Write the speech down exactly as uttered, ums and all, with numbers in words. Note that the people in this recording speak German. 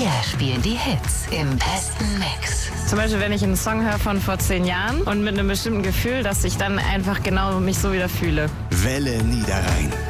Wir spielen die Hits im besten Mix. Zum Beispiel, wenn ich einen Song höre von vor zehn Jahren und mit einem bestimmten Gefühl, dass ich dann einfach genau mich so wieder fühle. Welle Niederrhein.